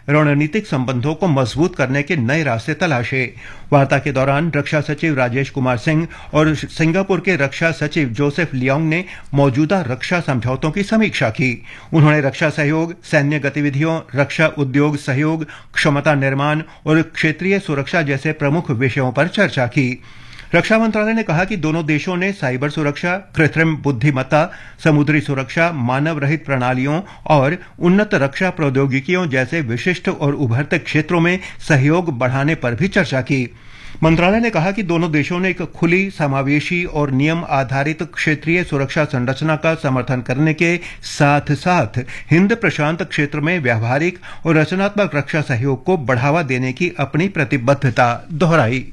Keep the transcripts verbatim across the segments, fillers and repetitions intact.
रणनीतिक संबंधों को मजबूत करने के नए रास्ते तलाशे। वार्ता के दौरान रक्षा सचिव राजेश कुमार सिंह और सिंगापुर के रक्षा सचिव जोसेफ लियोंग ने मौजूदा रक्षा समझौतों की समीक्षा की। उन्होंने रक्षा सहयोग, सैन्य गतिविधियों, रक्षा उद्योग सहयोग, क्षमता निर्माण और क्षेत्रीय सुरक्षा जैसे प्रमुख विषयों पर चर्चा की। रक्षा मंत्रालय ने कहा कि दोनों देशों ने साइबर सुरक्षा, कृत्रिम बुद्धिमत्ता, समुद्री सुरक्षा, मानव रहित प्रणालियों और उन्नत रक्षा प्रौद्योगिकियों जैसे विशिष्ट और उभरते क्षेत्रों में सहयोग बढ़ाने पर भी चर्चा की। मंत्रालय ने कहा कि दोनों देशों ने एक खुली, समावेशी और नियम आधारित क्षेत्रीय सुरक्षा संरचना का समर्थन करने के साथ साथ हिंद प्रशांत क्षेत्र में व्यावहारिक और रचनात्मक रक्षा सहयोग को बढ़ावा देने की अपनी प्रतिबद्धता दोहराई।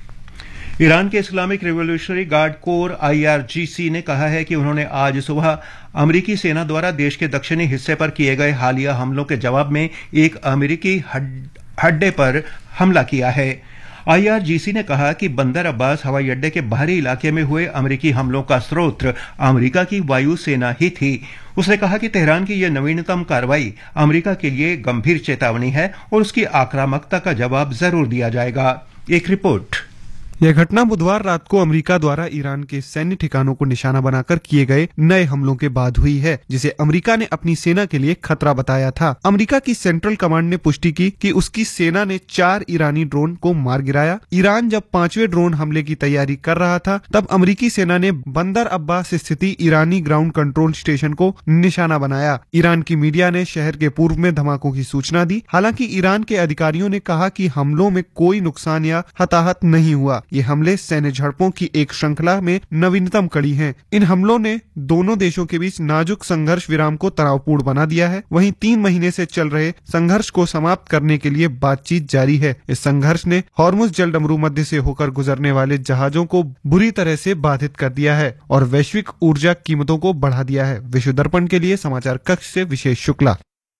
ईरान के Islamic revolutionary guard core I R G सी ने कहा है कि उन्होंने आज सुबह अमेरिकी सेना द्वारा देश के दक्षिणी हिस्से पर किए गए हालिया हमलों के जवाब में एक अमेरिकी अड्डे पर हमला किया है। आई आर जी सी ने कहा कि बंदर अब्बास हवाई अड्डे के बाहरी इलाके में हुए अमेरिकी हमलों का स्रोत अमेरिका की वायु सेना ही थी। उसने कहा कि तेहरान की यह नवीनतम कार्रवाई अमेरिका के लिए गंभीर चेतावनी है और उसकी आक्रामकता का जवाब जरूर दिया जाएगा। एक रिपोर्ट। यह घटना बुधवार रात को अमेरिका द्वारा ईरान के सैन्य ठिकानों को निशाना बनाकर किए गए नए हमलों के बाद हुई है, जिसे अमेरिका ने अपनी सेना के लिए खतरा बताया था। अमेरिका की सेंट्रल कमांड ने पुष्टि की कि उसकी सेना ने चार ईरानी ड्रोन को मार गिराया। ईरान जब पांचवें ड्रोन हमले की तैयारी कर रहा था, तब अमेरिकी सेना ने बंदर अब्बास स्थिति ईरानी ग्राउंड कंट्रोल स्टेशन को निशाना बनाया। ईरान की मीडिया ने शहर के पूर्व में धमाकों की सूचना दी। हालांकि ईरान के अधिकारियों ने कहा कि हमलों में कोई नुकसान या हताहत नहीं हुआ। ये हमले सैन्य झड़पों की एक श्रृंखला में नवीनतम कड़ी हैं। इन हमलों ने दोनों देशों के बीच नाजुक संघर्ष विराम को तनावपूर्ण बना दिया है। वहीं तीन महीने से चल रहे संघर्ष को समाप्त करने के लिए बातचीत जारी है। इस संघर्ष ने हॉर्मुज जलडमरू मध्य से होकर गुजरने वाले जहाजों को बुरी तरह से बाधित कर दिया है और वैश्विक ऊर्जा कीमतों को बढ़ा दिया है। विश्व दर्पण के लिए समाचार कक्ष से विशेष शुक्ला।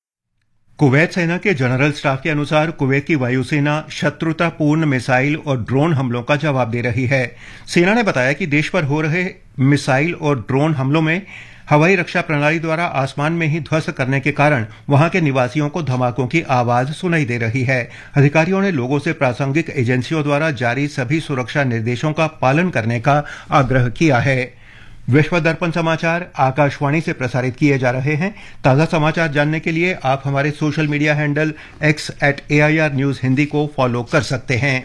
कुवैत सेना के जनरल स्टाफ के अनुसार कुवैत की वायुसेना शत्रुतापूर्ण मिसाइल और ड्रोन हमलों का जवाब दे रही है। सेना ने बताया कि देश पर हो रहे मिसाइल और ड्रोन हमलों में हवाई रक्षा प्रणाली द्वारा आसमान में ही ध्वस्त करने के कारण वहां के निवासियों को धमाकों की आवाज सुनाई दे रही है। अधिकारियों ने लोगों से प्रासंगिक एजेंसियों द्वारा जारी सभी सुरक्षा निर्देशों का पालन करने का आग्रह किया है। विश्व दर्पण समाचार आकाशवाणी से प्रसारित किए जा रहे हैं। ताजा समाचार जानने के लिए आप हमारे social media handle x eight A I R news Hindi को फॉलो कर सकते हैं।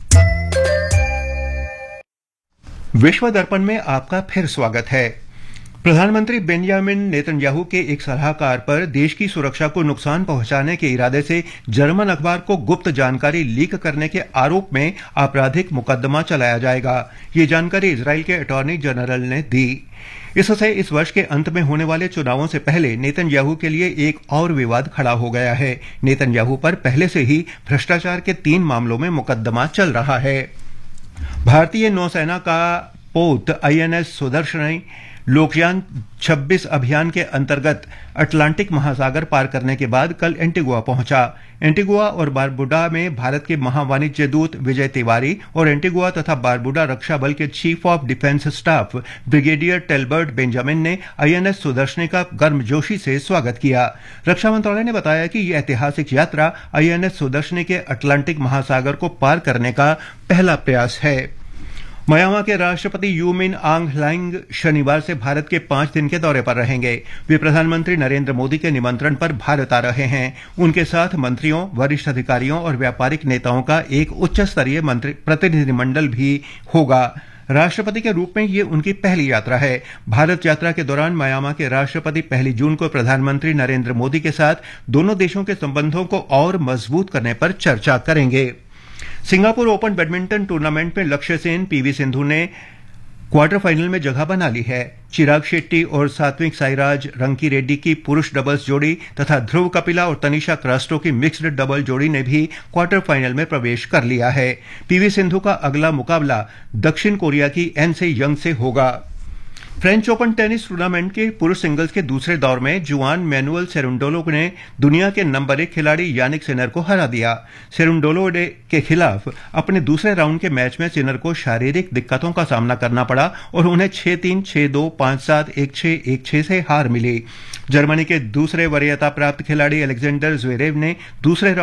विश्व दर्पण में आपका फिर स्वागत है। प्रधानमंत्री बेंजामिन नेतन्याहू के एक सलाहकार पर देश की सुरक्षा को नुकसान पहुंचाने के इरादे से जर्मन अखबार को गुप्त जानकारी लीक करने के आरोप में आपराधिक मुकदमा चलाया जाएगा। ये जानकारी इजराइल के अटॉर्नी जनरल ने दी। इससे इस वर्ष के अंत में होने वाले चुनावों से पहले नेतन्याहू के लिए एक और विवाद खड़ा हो गया है। नेतन्याहू पर पहले से ही भ्रष्टाचार के तीन मामलों में मुकदमा चल रहा है। भारतीय नौसेना का पोत आई एन एस सुदर्शनी लोकयान छब्बीस अभियान के अंतर्गत अटलांटिक महासागर पार करने के बाद कल एंटीगुआ पहुंचा। एंटीगुआ और बारबुडा में भारत के महावाणिज्य दूत विजय तिवारी और एंटीगुआ तथा बारबुडा रक्षा बल के chief of defence staff brigadier टेलबर्ट Benjamin ने आई एन एस सुदर्शनी का गर्मजोशी से स्वागत किया। रक्षा मंत्रालय ने बताया कि यह ऐतिहासिक यात्रा आई एन एस सुदर्शनी के अटलांटिक महासागर को पार करने का पहला प्रयास है। म्यांमार के राष्ट्रपति यू मिन आंग ह्लाइंग शनिवार से भारत के पांच दिन के दौरे पर रहेंगे। वे प्रधानमंत्री नरेंद्र मोदी के निमंत्रण पर भारत आ रहे हैं। उनके साथ मंत्रियों, वरिष्ठ अधिकारियों और व्यापारिक नेताओं का एक उच्च स्तरीय प्रतिनिधिमंडल भी होगा। राष्ट्रपति के रूप में ये उनकी पहली यात्रा है। भारत यात्रा के दौरान म्यांमार के राष्ट्रपति पहली जून को प्रधानमंत्री नरेंद्र मोदी के साथ दोनों देशों के संबंधों को और मजबूत करने पर चर्चा करेंगे। सिंगापुर ओपन बैडमिंटन टूर्नामेंट में लक्ष्य सेन, पीवी सिंधु ने क्वार्टर फाइनल में जगह बना ली है। चिराग शेट्टी और सात्विक साईराज रंकी रेड्डी की पुरुष डबल्स जोड़ी तथा ध्रुव कपिला और तनिषा क्रास्टो की मिक्स्ड डबल जोड़ी ने भी क्वार्टर फाइनल में प्रवेश कर लिया है। पीवी सिंधु का अगला मुकाबला दक्षिण कोरिया की एन से यंग से होगा। फ्रेंच ओपन टेनिस टूर्नामेंट के पुरुष सिंगल्स के दूसरे दौर में जुआन मैनुअल सेरुंडोलो ने दुनिया के नंबर एक खिलाड़ी यानिक सिनर को हरा दिया। सेरुंडोलो के खिलाफ अपने दूसरे राउंड के मैच में सिनर को शारीरिक दिक्कतों का सामना करना पड़ा और उन्हें छह तीन, छह दो, पांच सात, एक छह, एक छह से हार मिली। जर्मनी के दूसरे वरीयता प्राप्त खिलाड़ी अलेक्जेंडर ज्वेरेव ने दूसरे